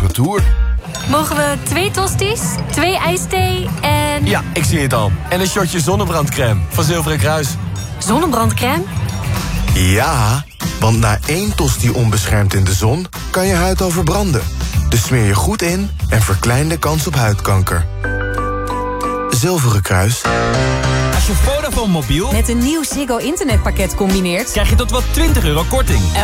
retour. Mogen we 2 tosties, 2 ijsthee en... Ja, ik zie het al. En een shotje zonnebrandcrème van Zilveren Kruis. Zonnebrandcrème? Ja, want na 1 tosti onbeschermd in de zon kan je huid al verbranden. Dus smeer je goed in en verklein de kans op huidkanker. Zilveren Kruis. Als je Vodafone mobiel Met een nieuw Ziggo internetpakket combineert... krijg je tot wel €20 korting.